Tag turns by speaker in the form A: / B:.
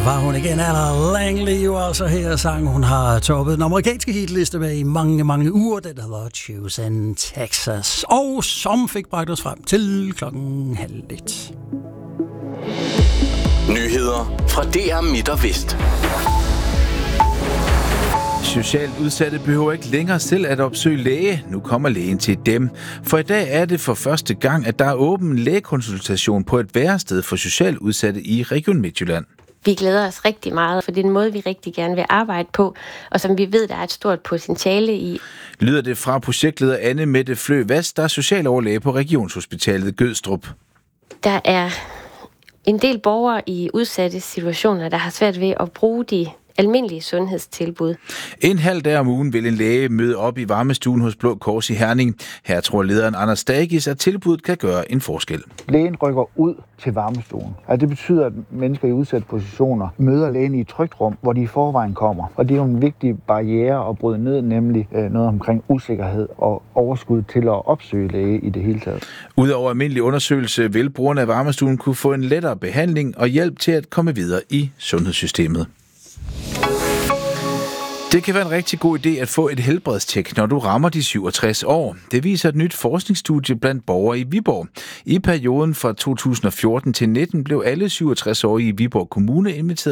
A: var hun igen. Anna Langley jo altså her sang. Hun har toppet den amerikanske hitliste med i mange, mange uger. Den hedder Choose in Texas. Og som fik bragt os frem til 12:30.
B: Nyheder fra DR Midt og Vest.
C: Socialt udsatte behøver ikke længere selv at opsøge læge. Nu kommer lægen til dem. For i dag er det for første gang, at der er åben lægekonsultation på et værested for socialt udsatte i Region Midtjylland.
D: Vi glæder os rigtig meget, for det er en måde, vi rigtig gerne vil arbejde på, og som vi ved, der er et stort potentiale i.
C: Lyder det fra projektleder Anne Mette Flø Vast, der er socialoverlæge på Regionshospitalet Gødstrup.
D: Der er en del borgere i udsatte situationer, der har svært ved at bruge de almindelige sundhedstilbud.
C: En halv dag om ugen vil en læge møde op i varmestuen hos Blå Kors i Herning. Her tror lederen Anders Dagis, at tilbuddet kan gøre en forskel.
E: Lægen rykker ud til varmestuen. Altså det betyder, at mennesker i udsatte positioner møder lægen i et trygt rum, hvor de i forvejen kommer. Og det er jo en vigtig barriere at bryde ned, nemlig noget omkring usikkerhed og overskud til at opsøge læge i det hele taget.
C: Udover almindelig undersøgelse vil brugerne af varmestuen kunne få en lettere behandling og hjælp til at komme videre i sundhedssystemet. Det kan være en rigtig god idé at få et helbredstjek, når du rammer de 67 år. Det viser et nyt forskningsstudie blandt borgere i Viborg. I perioden fra 2014 til 2019 blev alle 67-årige i Viborg Kommune inviteret